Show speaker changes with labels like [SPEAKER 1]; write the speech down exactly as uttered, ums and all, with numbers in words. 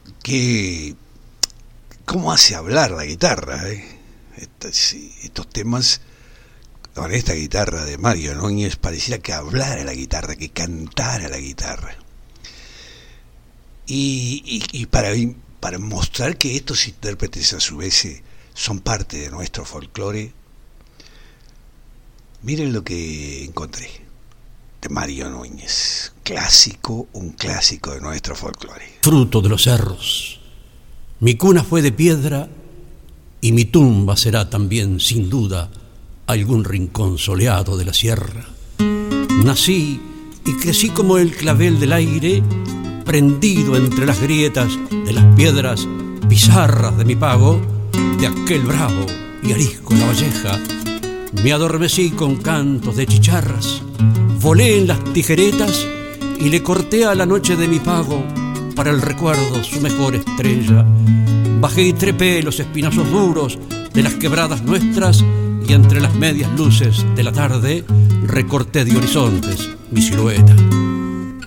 [SPEAKER 1] que cómo hace hablar la guitarra, ¿eh? Estos, estos temas con esta guitarra de Mario Núñez pareciera que hablara la guitarra, que cantara la guitarra. Y, y, y para, para mostrar que estos intérpretes a su vez son parte de nuestro folclore, miren lo que encontré de Mario Núñez, clásico, un clásico de nuestro folclore.
[SPEAKER 2] Fruto de los cerros, mi cuna fue de piedra y mi tumba será también, sin duda, algún rincón soleado de la sierra. Nací y crecí como el clavel del aire, prendido entre las grietas de las piedras pizarras de mi pago, de aquel bravo y arisco la valleja. Me adormecí con cantos de chicharras, volé en las tijeretas y le corté a la noche de mi pago para el recuerdo su mejor estrella. Bajé y trepé los espinazos duros de las quebradas nuestras y entre las medias luces de la tarde recorté de horizontes mi silueta.